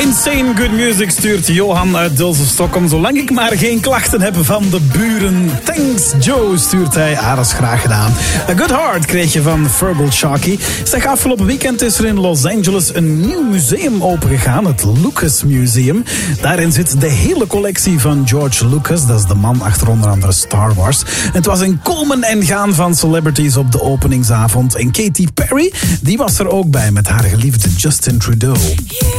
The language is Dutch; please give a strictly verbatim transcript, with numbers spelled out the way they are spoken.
Insane Good Music stuurt Johan uit Dulse Stockholm. Zolang ik maar geen klachten heb van de buren. Thanks Joe stuurt hij. Ah, dat is graag gedaan. A Good Heart kreeg je van Fergal Sharkey. Zeg, afgelopen weekend is er in Los Angeles een nieuw museum opengegaan. Het Lucas Museum. Daarin zit de hele collectie van George Lucas. Dat is de man achter onder andere Star Wars. Het was een komen en gaan van celebrities op de openingsavond. En Katy Perry, die was er ook bij met haar geliefde Justin Trudeau.